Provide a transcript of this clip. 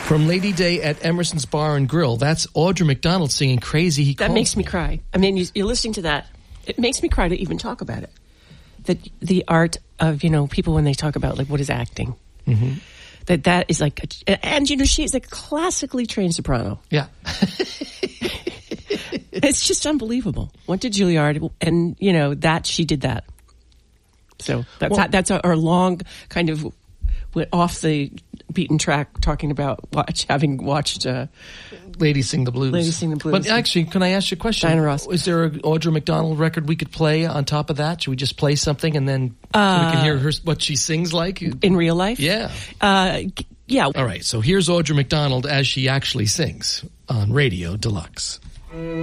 From Lady Day at Emerson's Bar and Grill, that's Audra McDonald singing Crazy. That makes me cry. I mean, you're listening to that. It makes me cry to even talk about it. The art of, people when they talk about, like, what is acting. Mm-hmm. That is like, and, she's a classically trained soprano. Yeah. It's just unbelievable. Went to Juilliard, and, that she did that. So that's our long kind of went off the beaten track talking about having watched Ladies Sing the Blues. Ladies Sing the Blues. But actually, can I ask you a question? Diana Ross. Is there an Audra McDonald record we could play on top of that? Should we just play something and then so we can hear what she sings like? In real life? Yeah. Yeah. All right, so here's Audra McDonald as she actually sings on Radio Deluxe.